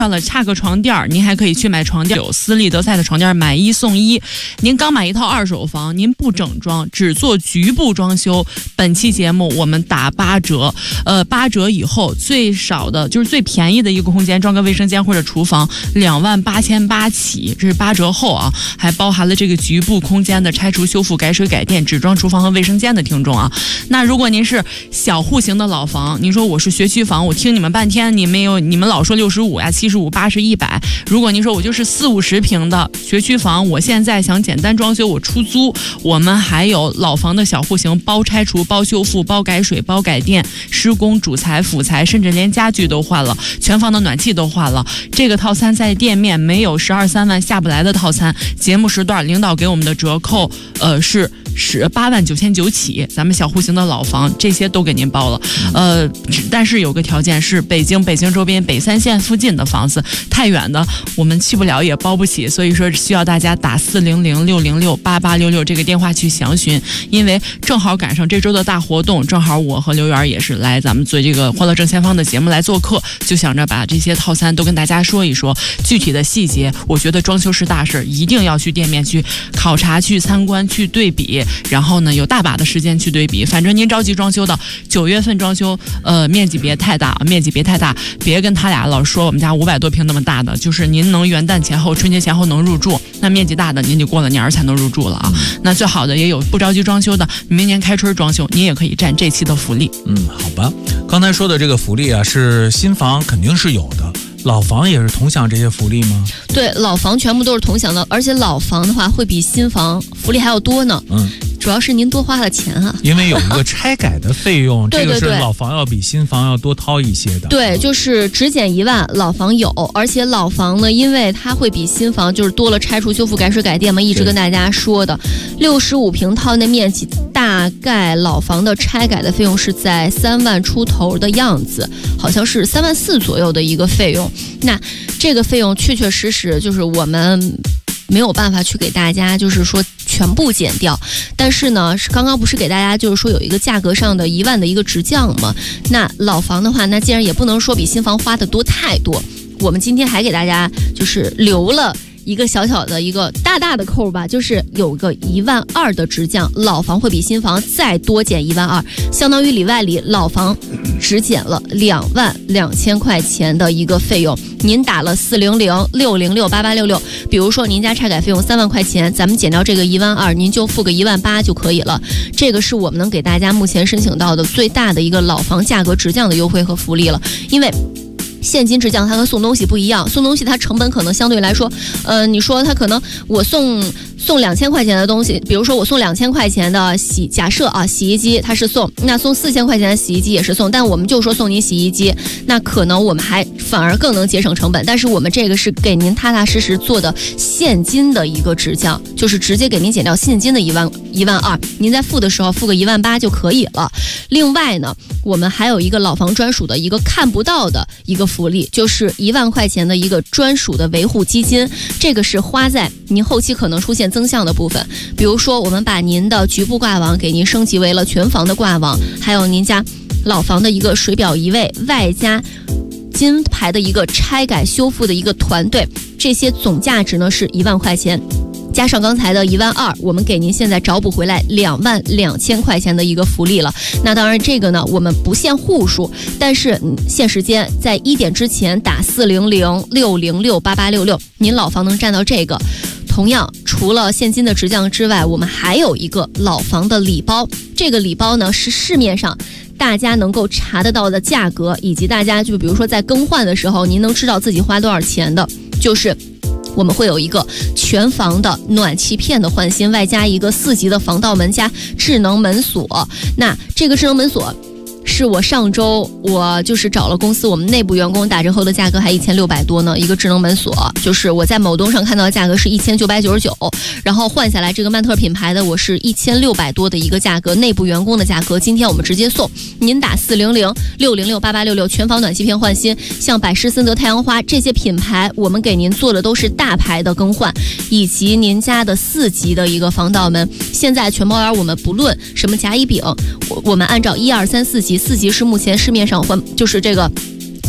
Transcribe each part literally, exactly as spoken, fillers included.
到了差个床垫，您还可以去买床垫，有斯利德赛的床垫买一送一。您刚买一套二手房，您不整装，只做局部装修，本期节目我们打八折，呃，八折以后最少的就是最便宜的一个空间，装个卫生间或者厨房，两万八千八起，这是八折后啊，还包含了这个局部空间的拆除、修复、改水、改电、只装厨房和卫生间的听众啊。那如果您是小户型的老房，您说我是学区房，我听你们半天，你没有，你们老说六十五呀、七十五、八十、一百。如果您说我就是四五十平的学区房，我现在想简单装修，我出租，我们还有老房的小户型，包拆除、包修复、包改水、包改电、施工、主材、辅材，甚至连家具都换了，全房的暖气都换了。这个套餐在店面没有十二三万下不来的套餐，节目时段领导给我们的折扣，呃是。是八万九千九起，咱们小户型的老房这些都给您包了，呃，但是有个条件是北京、北京周边、北三县附近的房子，太远的我们去不了也包不起，所以说需要大家打四零零六零六八八六六这个电话去详询，因为正好赶上这周的大活动，正好我和刘源也是来咱们做这个欢乐正前方的节目来做客，就想着把这些套餐都跟大家说一说，具体的细节，我觉得装修是大事，一定要去店面去考察、去参观、去对比。然后呢，有大把的时间去对比。反正您着急装修的，九月份装修，呃，面积别太大，面积别太大，别跟他俩老说我们家五百多平那么大的，就是您能元旦前后、春节前后能入住，那面积大的您就过了年才能入住了啊。嗯、那最好的也有不着急装修的，明年开春装修，您也可以占这期的福利。 嗯，好吧。刚才说的这个福利啊，是新房肯定是有的。老房也是同享这些福利吗？ 对，老房全部都是同享的，而且老房的话会比新房福利还要多呢。嗯，主要是您多花了钱啊， 因为有一个拆改的费用， 对对对， 这个是老房要比新房要多掏一些的。 对，就是只减一万，老房有，而且老房呢，因为它会比新房就是多了拆除、修复、改水、改电嘛，一直跟大家说的，六十五平套内面积，大概老房的拆改的费用是在三万出头的样子，好像是三万四左右的一个费用。那这个费用确确实实就是我们没有办法去给大家就是说全部减掉，但是呢刚刚不是给大家就是说有一个价格上的一万的一个直降吗？那老房的话，那既然也不能说比新房花的多太多，我们今天还给大家就是留了一个小小的一个大大的扣吧，就是有个一万二的直降，老房会比新房再多减一万二，相当于里外里老房只减了两万两千块钱的一个费用。您打了四零零六零六八八六六，比如说您家拆改费用三万块钱，咱们减掉这个一万二，您就付个一万八就可以了。这个是我们能给大家目前申请到的最大的一个老房价格直降的优惠和福利了，因为现金直降它和送东西不一样，送东西它成本可能相对来说，呃，你说它可能我送送两千块钱的东西，比如说我送两千块钱的洗，假设啊洗衣机它是送，那送四千块钱的洗衣机也是送，但我们就说送您洗衣机，那可能我们还反而更能节省成本，但是我们这个是给您踏踏实实做的现金的一个直降，就是直接给您减掉现金的一万一万二，您在付的时候付个一万八就可以了。另外呢，我们还有一个老房专属的一个看不到的一个福利，就是一万块钱的一个专属的维护基金，这个是花在您后期可能出现增项的部分，比如说我们把您的局部挂网给您升级为了全房的挂网，还有您家老房的一个水表移位，外加金牌的一个拆改修复的一个团队，这些总价值呢是一万块钱。加上刚才的一万二，我们给您现在找补回来两万两千块钱的一个福利了。那当然这个呢我们不限户数，但是嗯限时间，在一点之前打四零零六零六八八六六，您老房能占到这个。同样除了现金的直降之外，我们还有一个老房的礼包，这个礼包呢是市面上大家能够查得到的价格，以及大家就比如说在更换的时候您能知道自己花多少钱的，就是我们会有一个全房的暖气片的换新，外加一个四级的防盗门加智能门锁。那这个智能门锁是我上周我就是找了公司，我们内部员工打折后的价格还一千六百多呢，一个智能门锁，就是我在某东上看到的价格是一千九百九十九，然后换下来这个曼特品牌的我是一千六百多的一个价格，内部员工的价格，今天我们直接送您打四零零六零六八八六六，全房暖气片换新，像百诗、森德、太阳花这些品牌，我们给您做的都是大牌的更换，以及您家的四级的一个防盗门。现在全包圆我们不论什么甲乙丙，我我们按照一二三四级，四级是目前市面上换就是这个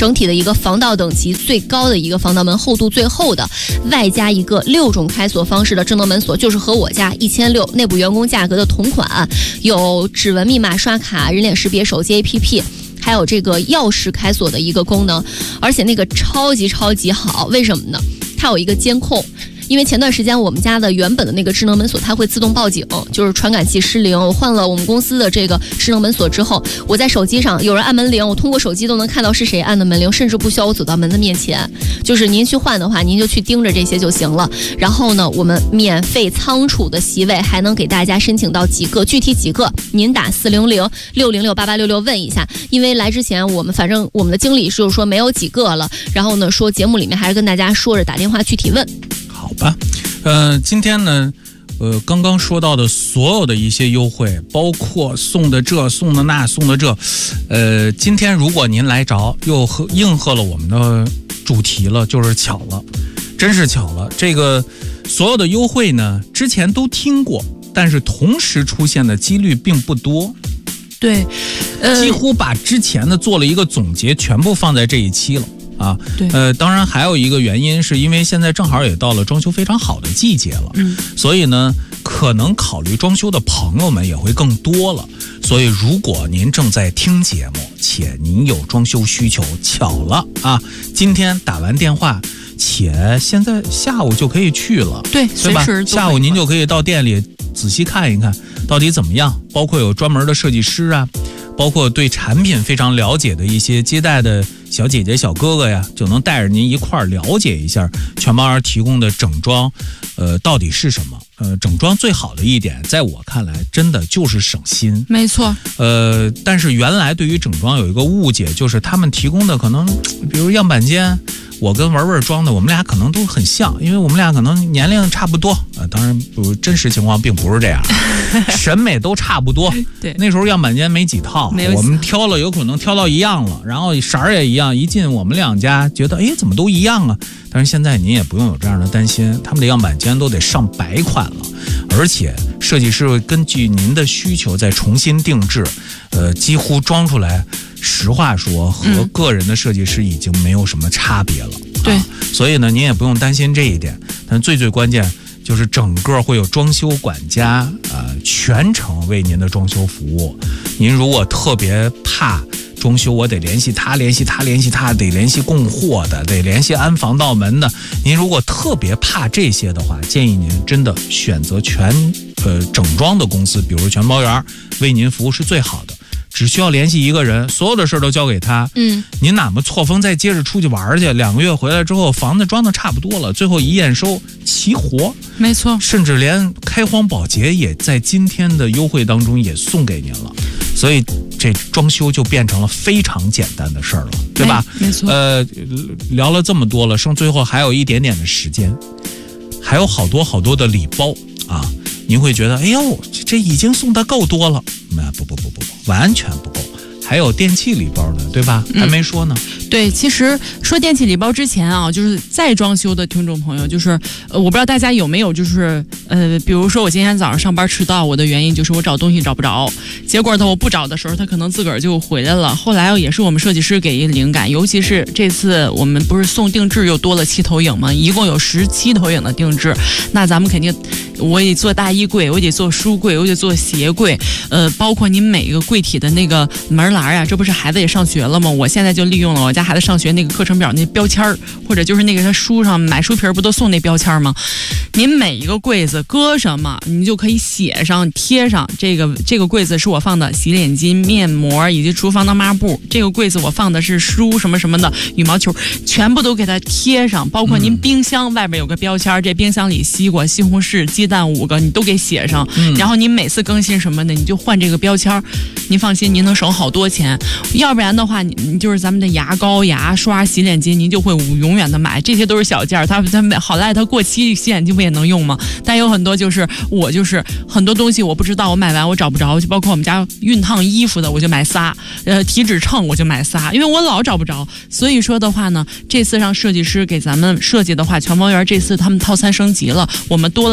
整体的一个防盗等级最高的一个防盗门，厚度最厚的，外加一个六种开锁方式的智能门锁，就是和我家一千六内部员工价格的同款，有指纹密码刷卡、人脸识别、手机 A P P。还有这个钥匙开锁的一个功能，而且那个超级超级好，为什么呢？它有一个监控。因为前段时间我们家的原本的那个智能门锁它会自动报警，就是传感器失灵。我换了我们公司的这个智能门锁之后，我在手机上有人按门铃，我通过手机都能看到是谁按的门铃，甚至不需要我走到门的面前。就是您去换的话，您就去盯着这些就行了。然后呢，我们免费仓储的席位还能给大家申请到几个，具体几个您打四零零六零六八八六六问一下。因为来之前我们反正我们的经理就是说没有几个了，然后呢说节目里面还是跟大家说着打电话具体问。 好吧，呃，今天呢，呃，刚刚说到的所有的一些优惠，包括送的这、送的那、送的这，呃，今天如果您来着，又和应和了我们的主题了，就是巧了，真是巧了。这个所有的优惠呢，之前都听过，但是同时出现的几率并不多。 对，呃， 几乎把之前的做了一个总结，全部放在这一期了。啊， 对， 呃，当然还有一个原因，是因为现在正好也到了装修非常好的季节了， 嗯， 所以呢，可能考虑装修的朋友们也会更多了。所以，如果您正在听节目，且您有装修需求，巧了啊，今天打完电话，且现在下午就可以去了， 对， 对吧？下午您就可以到店里仔细看一看，到底怎么样，包括有专门的设计师啊。包括对产品非常了解的一些接待的小姐姐小哥哥呀，就能带着您一块儿了解一下全包儿提供的整装呃到底是什么。呃整装最好的一点在我看来真的就是省心。 没错。 呃但是原来对于整装有一个误解，就是他们提供的可能比如样板间，我跟文文装的我们俩可能都很像，因为我们俩可能年龄差不多，呃当然不真实情况并不是这样，审美都差不多。 对， 那时候样板间没几套， 没有我们挑了有可能挑到一样了，然后色儿也一样，一进我们两家觉得哎怎么都一样啊。但是现在您也不用有这样的担心，他们的样板间都得上百款了，而且设计师会根据您的需求再重新定制，呃几乎装出来实话说和个人的设计师已经没有什么差别了。嗯、 对、 啊，所以呢您也不用担心这一点。但最最关键就是整个会有装修管家，呃，全程为您的装修服务。您如果特别怕装修，我得联系他，联系他，联系他，得联系供货的，得联系安防盗门的。您如果特别怕这些的话，建议您真的选择全呃整装的公司，比如全包园，为您服务是最好的。只需要联系一个人，所有的事都交给他。 嗯， 您哪么错峰再接着出去玩去，两个月回来之后，房子装的差不多了，最后一验收齐活。 没错， 甚至连开荒保洁也在今天的优惠当中也送给您了，所以这装修就变成了非常简单的事儿了，对吧？ 没错。 呃，聊了这么多了，剩最后还有一点点的时间，还有好多好多的礼包啊！您会觉得，哎呦，这已经送的够多了。那不不不不不，完全不够。还有电器礼包的，对吧？还没说呢。 嗯、对，其实说电器礼包之前啊，就是在装修的听众朋友，就是呃，我不知道大家有没有，就是呃，比如说我今天早上上班迟到，我的原因就是我找东西找不着，结果呢我不找的时候，他可能自个儿就回来了。后来也是我们设计师给灵感，尤其是这次我们不是送定制又多了七投影吗？一共有十七投影的定制，那咱们肯定我得做大衣柜，我得做书柜，我得做鞋柜，呃，包括您每一个柜体的那个门栏呀，这不是孩子也上学了吗？我现在就利用了我家孩子上学那个课程表那标签儿，或者就是那个他书上买书皮儿不都送那标签吗？您每一个柜子搁什么，你就可以写上贴上这个这个柜子是我放的洗脸巾、面膜以及厨房的抹布，这个柜子我放的是书什么什么的羽毛球，全部都给它贴上。包括您冰箱外边有个标签，这冰箱里西瓜、西红柿、鸡蛋五个，你都给写上。 嗯、 然后您每次更新什么的，你就换这个标签，您放心，您能省好多钱。要不然的话，你就是咱们的牙膏、牙刷、洗脸巾，您就会永远的买，这些都是小件儿。它它好赖它过期，洗脸巾不也能用吗？但有很多就是我就是很多东西我不知道，我买完我找不着，就包括我们家熨烫衣服的，我就买仨，呃，体脂秤我就买仨，因为我老找不着。所以说的话呢，这次让设计师给咱们设计的话，全包园这次他们套餐升级了，我们多了一百一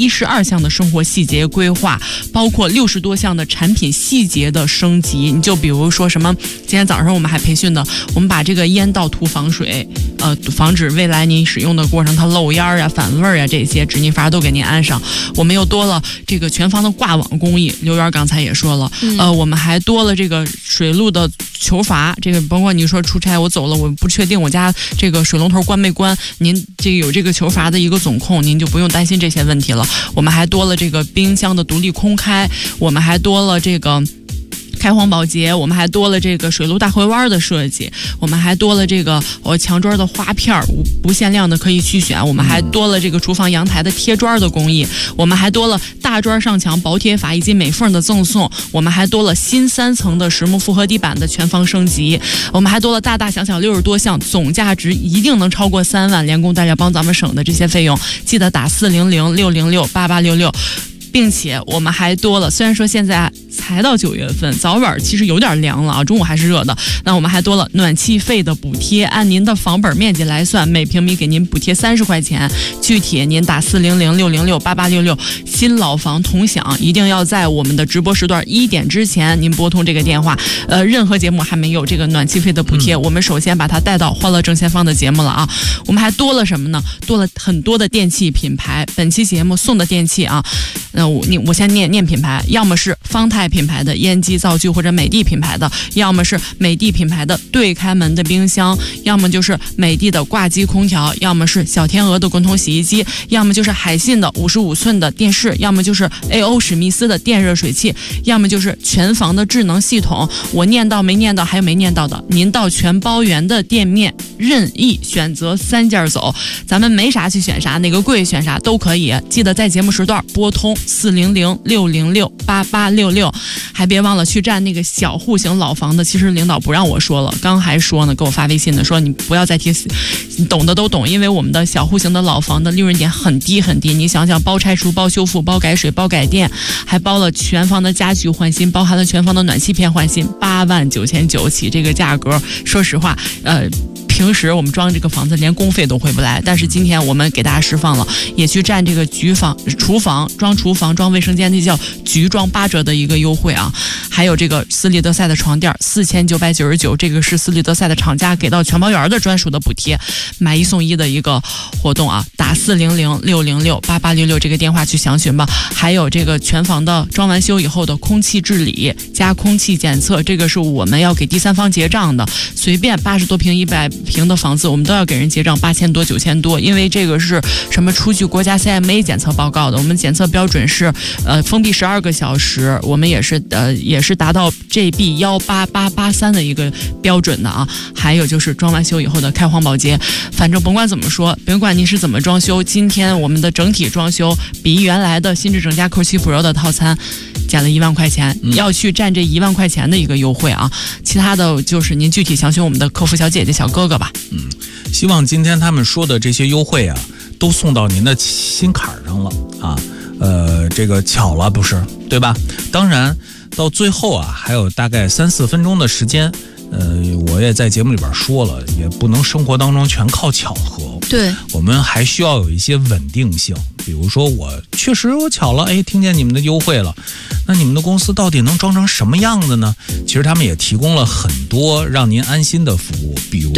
一十二项的生活细节规划，包括六十多项的产品细节的升级。你就比如说什么，今天早上我们还培训的，我们把这个烟道涂防水，呃，防止未来您使用的过程它漏烟啊、反味啊这些，止逆阀都给您安上。我们又多了这个全房的挂网工艺，刘源刚才也说了， 嗯、 呃，我们还多了这个水路的球阀，这个包括你说出差我走了，我不确定我家这个水龙头关没关，您这个有这个球阀的一个总控，您就不用担心这些问题了。我们还多了这个冰箱的独立空开，我们还多了这个开荒保洁，我们还多了这个水路大回弯的设计，我们还多了这个呃墙砖的花片无不限量的可以去选，我们还多了这个厨房阳台的贴砖的工艺，我们还多了大砖上墙薄贴法以及美缝的赠送，我们还多了新三层的实木复合地板的全房升级，我们还多了大大小小六十多项，总价值一定能超过三万，连供大家帮咱们省的这些费用，记得打四零零六零六八八六六。并且我们还多了，虽然说现在才到九月份，早晚其实有点凉了啊，中午还是热的。那我们还多了暖气费的补贴，按您的房本面积来算，每平米给您补贴三十块钱。具体您打四零零六零六八八六六，新老房同享，一定要在我们的直播时段一点之前您拨通这个电话。呃，任何节目还没有这个暖气费的补贴，嗯、我们首先把它带到欢乐正前方的节目了啊。我们还多了什么呢？多了很多的电器品牌，本期节目送的电器啊。那我你我先念念品牌，要么是方太品牌的烟机灶具或者美的品牌的，要么是美的品牌的对开门的冰箱，要么就是美的的挂机空调，要么是小天鹅的滚筒洗衣机，要么就是海信的五十五寸的电视，要么就是 A O 史密斯的电热水器，要么就是全房的智能系统。我念到没念到还有没念到的，您到全包圆的店面任意选择三件走，咱们没啥去选啥，哪个贵选啥都可以。记得在节目时段拨通四零零六零六八八六六，还别忘了去占那个小户型老房的。其实领导不让我说了，刚还说呢，给我发微信的说你不要再提，你懂的都懂，因为我们的小户型的老房的利润点很低很低。你想想，包拆除、包修复、包改水、包改电，还包了全房的家具换新，包含了全房的暖气片换新，八万九千九起，这个价格，说实话，呃。平时我们装这个房子连工费都回不来，但是今天我们给大家释放了，也去占这个局房、厨房装厨房、装卫生间，那叫局装八折的一个优惠啊！还有这个斯利德赛的床垫四千九百九十九，这个是斯利德赛的厂家给到全包园的专属的补贴，买一送一的一个活动啊！打四零零六零六八八六六这个电话去详询吧。还有这个全房的装完修以后的空气治理加空气检测，这个是我们要给第三方结账的，随便八十多平、一百平的房子，我们都要给人结账八千多、九千多，因为这个是什么出具国家 C M A 检测报告的，我们检测标准是呃封闭十二个小时，我们也是呃也是达到 G B 一八八八三的一个标准的啊。还有就是装完修以后的开荒保洁，反正甭管怎么说，甭管你是怎么装修，今天我们的整体装修比原来的新智整家 Q 七 Pro 的套餐减了一万块钱，嗯、要去占这一万块钱的一个优惠啊。其他的就是您具体详询我们的客服小姐姐、小哥哥吧。 嗯，希望今天他们说的这些优惠啊，都送到您的心坎上了啊。呃，这个巧了不是，对吧？当然，到最后啊，还有大概三四分钟的时间。呃，我也在节目里边说了，也不能生活当中全靠巧合。 对， 我们还需要有一些稳定性。比如说，我确实我巧了，哎，听见你们的优惠了，那你们的公司到底能装成什么样的呢？其实他们也提供了很多让您安心的服务，比如